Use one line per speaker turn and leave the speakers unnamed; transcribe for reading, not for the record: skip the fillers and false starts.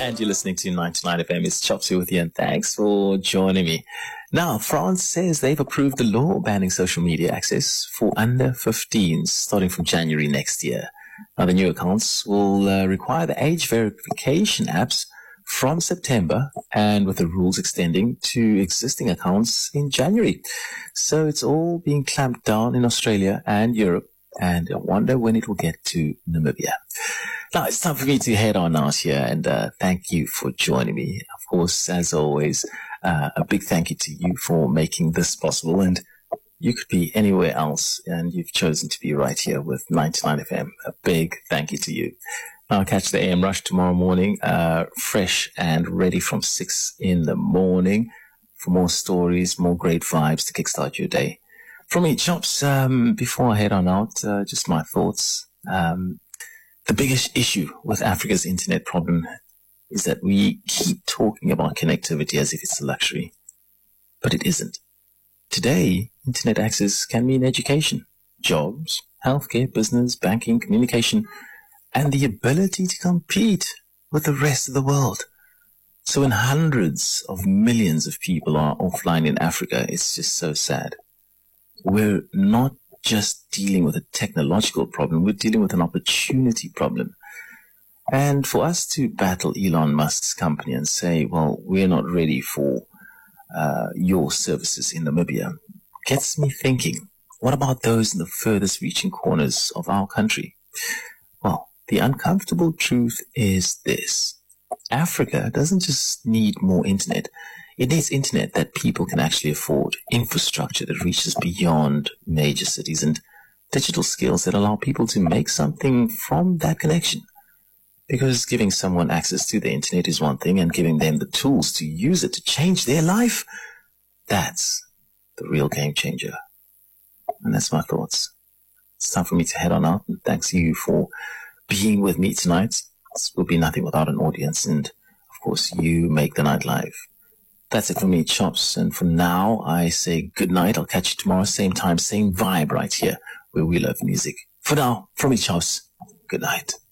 And you're listening to 99 FM. It's Chops here with you, and thanks for joining me. Now, France says they've approved the law banning social media access for under 15s starting from January next year. Now, the new accounts will require the age verification apps from September, and with the rules extending to existing accounts in January. So it's all being clamped down in Australia and Europe, and I wonder when it will get to Namibia. Now, it's time for me to head on out here, and thank you for joining me. Of course, as always, a big thank you to you for making this possible, and you could be anywhere else, and you've chosen to be right here with 99 FM. A big thank you to you. Now, I'll catch the AM Rush tomorrow morning, fresh and ready from 6 in the morning for more stories, more great vibes to kickstart your day. From me, Chops, before I head on out, just my thoughts. The biggest issue with Africa's internet problem is that we keep talking about connectivity as if it's a luxury, but it isn't. Today, internet access can mean education, jobs, healthcare, business, banking, communication, and the ability to compete with the rest of the world. So when hundreds of millions of people are offline in Africa, it's just so sad. We're not just dealing with a technological problem, we're dealing with an opportunity problem. And for us to battle Elon Musk's company and say, well, we're not ready for your services in Namibia, gets me thinking, what about those in the furthest reaching corners of our country? Well, the uncomfortable truth is this. Africa doesn't just need more internet. It needs internet that people can actually afford, infrastructure that reaches beyond major cities, and digital skills that allow people to make something from that connection. Because giving someone access to the internet is one thing, and giving them the tools to use it to change their life, that's the real game changer. And that's my thoughts. It's time for me to head on out, and thanks to you for being with me tonight. This will be nothing without an audience, and of course you make the night live. That's it for me, Chops, and for now I say good night. I'll catch you tomorrow, same time, same vibe right here, where we love music. For now, from me, Chops, good night.